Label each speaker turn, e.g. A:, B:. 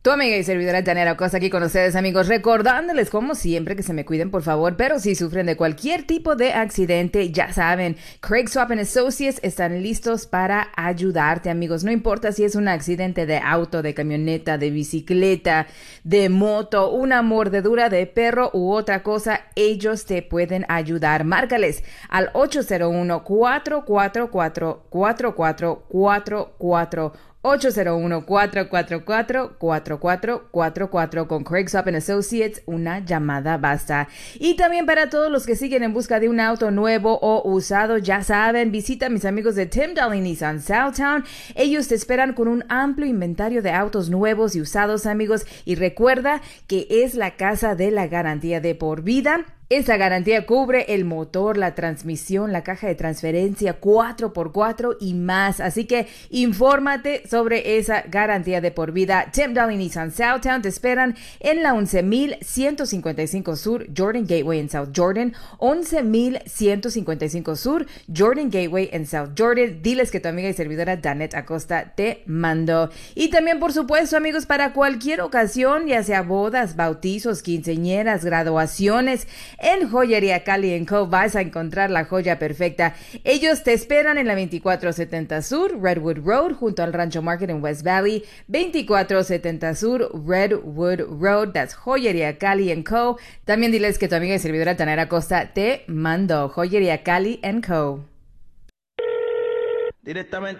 A: Tu amiga y servidora Janela Acosta aquí con ustedes, amigos, recordándoles como siempre que se me cuiden, por favor, pero si sufren de cualquier tipo de accidente, ya saben, Craig Swap and Associates están listos para ayudarte, amigos. No importa si es un accidente de auto, de camioneta, de bicicleta, de moto, una mordedura de perro u otra cosa, ellos te pueden ayudar. Márcales al 801-444-4444. 801-444-4444 con Craig Swap and Associates, una llamada basta. Y también para todos los que siguen en busca de un auto nuevo o usado, ya saben, visita a mis amigos de Tim Dahle Nissan Southtown. Ellos te esperan con un amplio inventario de autos nuevos y usados, amigos, y recuerda que es la casa de la garantía de por vida. Esa garantía cubre el motor, la transmisión, la caja de transferencia, 4x4 y más. Así que infórmate sobre esa garantía de por vida. Tim Dahle Nissan Southtown te esperan en la 11,155 Sur, Jordan Gateway en South Jordan. 11,155 Sur, Jordan Gateway en South Jordan. Diles que tu amiga y servidora Danet Acosta te mandó. Y también, por supuesto, amigos, para cualquier ocasión, ya sea bodas, bautizos, quinceañeras, graduaciones, en Joyería Cali & Co. vas a encontrar la joya perfecta. Ellos te esperan en la 2470 Sur, Redwood Road, junto al Rancho Market en West Valley. 2470 Sur, Redwood Road, that's Joyería Cali & Co. También diles que tu amiga y servidora Tanera Acosta te mandó. Joyería Cali & Co.
B: Directamente